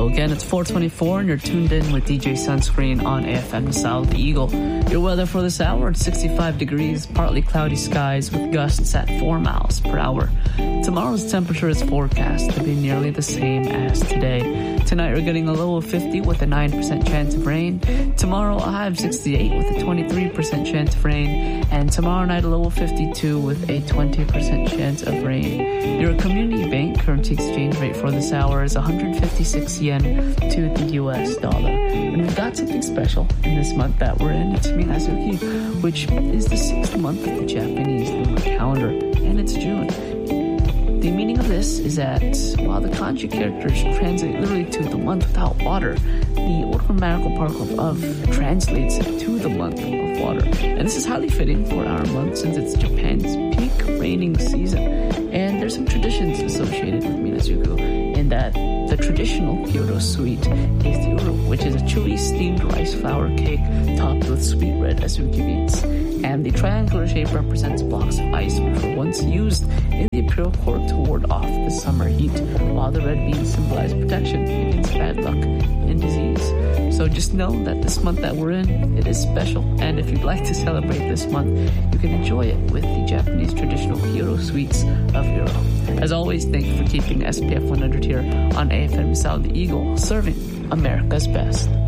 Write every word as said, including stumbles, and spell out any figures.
Again, it's four twenty-four and you're tuned in with D J Sunscreen on A F M South Eagle. Your weather for this hour, it's sixty-five degrees, partly cloudy skies with gusts at four miles per hour. Tomorrow's temperature is forecast to be nearly the same as today. Tonight we're getting a low of fifty with a nine percent chance of rain. Tomorrow a high of sixty-eight with a twenty-three percent chance of rain. And tomorrow night a low of fifty-two with a twenty percent chance of rain. Your community bank currency exchange rate for this hour is one hundred fifty-six yen to the U S dollar. And we've got something special in this month that we're in. It's Minazuki, which is the sixth month of the Japanese lunar calendar, and it's June. The meaning of this is that while the kanji characters translate literally to the month without water, the old grammatical particle of translates to the month of water. And this is highly fitting for our month since it's Japan's peak raining season. And there's some traditions associated with Minazuku in that the traditional Kyoto sweet is the uru, which is a chewy steamed rice flour cake topped with sweet red azuki beans. And the triangular shape represents blocks of ice which were once used in the imperial court to ward off the summer heat, while the red beans symbolize protection against bad luck and disease. So just know that this month that we're in, it is special, and if you'd like to celebrate this month, you can enjoy it with the Japanese traditional Kyoto sweets of Euro. As always, thank you for keeping S P F one hundred here on A F M South Eagle, serving America's best.